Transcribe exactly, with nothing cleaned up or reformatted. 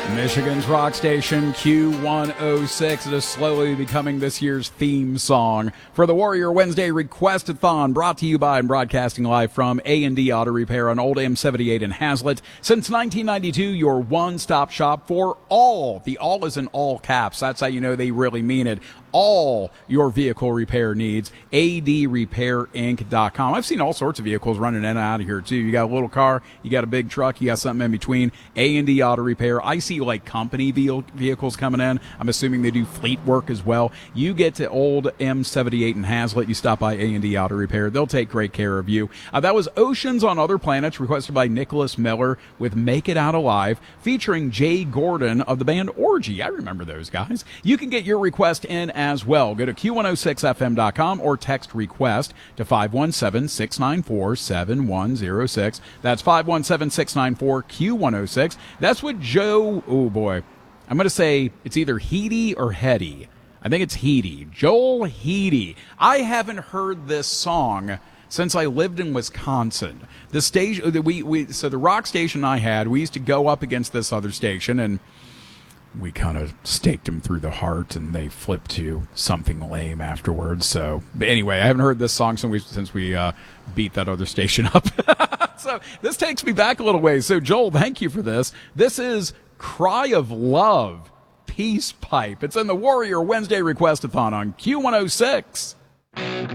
Michigan's rock station, Q one oh six. It is slowly becoming this year's theme song for the Warrior Wednesday Request-a-thon, brought to you by and broadcasting live from A and D Auto Repair on Old M seventy-eight in Hazlet. Since nineteen ninety-two, your one-stop shop for all, the all is in all caps. That's how you know they really mean it. All your vehicle repair needs, A D repair inc dot com. I've seen all sorts of vehicles running in and out of here, too. You got a little car, you got a big truck, you got something in between. A and D Auto Repair. I see, like, company vehicles coming in. I'm assuming they do fleet work as well. You get to Old M seventy-eight in Hazlet, you stop by A and D Auto Repair. They'll take great care of you. Uh, that was Oceans on Other Planets, requested by Nicholas Miller with Make It Out Alive, featuring Jay Gordon of the band Orgy. I remember those guys. You can get your request in as well. Go to Q one oh six F M dot com or text request to five one seven, six nine four, seven one oh six. That's five one seven, six nine four, Q one oh six. That's what Joe, oh boy, I'm going to say it's either Heedy or Hetty. I think it's Heedy. Joel Heedy. I haven't heard this song since I lived in Wisconsin. The station, we, we, so the rock station I had, we used to go up against this other station, and we kind of staked him through the heart, and they flipped to something lame afterwards. So, but anyway, I haven't heard this song since we, since we uh, beat that other station up. So this takes me back a little ways. So, Joel, thank you for this. This is Cry of Love, Peace Pipe. It's in the Warrior Wednesday Request-a-thon on Q one oh six.